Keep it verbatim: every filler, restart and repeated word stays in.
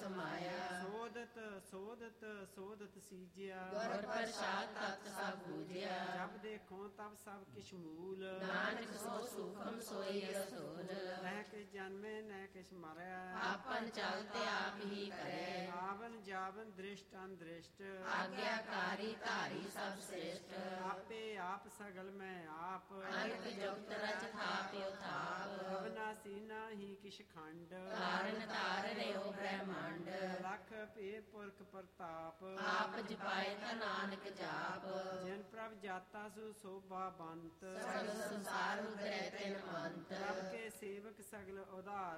ਸਮਾਇਆ। ਸੋਧਤ ਸੋਧਤ ਸੋਧਤ ਸੀਜਿਆ, ਗੁਰ ਪ੍ਰਸਾਦ ਤਤ ਸਭ ਬੂਝਿਆ। ਜਬ ਦੇਖੋ ਤਬ ਸਭ ਕਿਛ ਮੂਲ, ਨਾਨਕ ਸੋ ਸੂਖਮ ਸੋਈ ਰਸੂਲ। ਨਹਿ ਕਿਛ ਜਨਮੇ ਨਹਿ ਕਿਛ ਮਰੈ, ਆਪਨ ਚਲਤੇ ਆਪ ਹੀ ਕਰੇ। ਆਵਨ ਜਾਵਨ ਦ੍ਰਿਸ਼ਟ ਅਨਦ੍ਰਿਸ਼ਟ, ਆਗਿਆਕਾਰੀ ਧਾਰੀ ਸਭ ਸ੍ਰਿਸ਼ਟ। ਆਪੇ ਆਪ ਸਗਲ ਮੈਂ ਆਪ, ਅਨਕ ਜੁਗਤ ਰਚ ਥਾਪਿ ਉਥਾਪ। ਅਬਨਾਸੀ ਨਾਹੀ ਕਿਛ ਖੰਡ, ਕਾਰਨ ਤਾਰ ਰਿਓ ਬ੍ਰਹਮੰਡ। ਲਖ ਭੇ ਪੁਰਖ ਪ੍ਰਤਾਪ, ਆਪ ਜਪਾਏ ਤਾ ਨਾਨਕ ਜਾਪ। ਜਿਨ ਪ੍ਰਭ ਜਾਤਾ ਸੁ ਸੋਭਾ ਬੰਤ, ਸਗਲ ਸੰਸਾਰ ਉਦਰੈ ਤਿਨ ਮੰਤ। ਪ੍ਰਭ ਕੇ ਸੇਵਕ ਸਗਲ ਉਧਾਰ।